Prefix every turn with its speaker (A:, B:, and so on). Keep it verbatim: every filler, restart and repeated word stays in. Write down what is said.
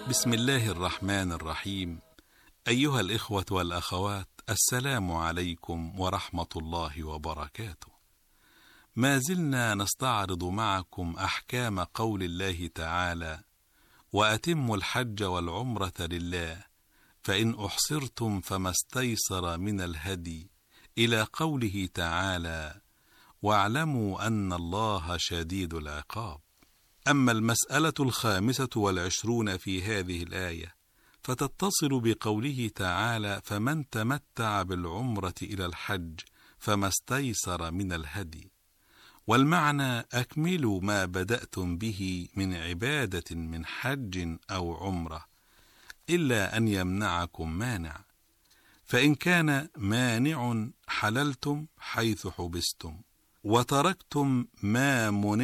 A: بسم الله الرحمن الرحيم. أيها الإخوة والأخوات، السلام عليكم ورحمة الله وبركاته. ما زلنا نستعرض معكم أحكام قول الله تعالى: وأتموا الحج والعمرة لله فإن أحصرتم فما استيسر من الهدي، إلى قوله تعالى: واعلموا أن الله شديد العقاب. أما المسألة الخامسة والعشرون في هذه الآية فتتصل بقوله تعالى: فمن تمتع بالعمرة إلى الحج فما استيسر من الهدي، والمعنى: أكملوا ما بدأتم به من عبادة من حج أو عمرة، إلا أن يمنعكم مانع، فإن كان مانع حللتم حيث حبستم، وتركتم ما منع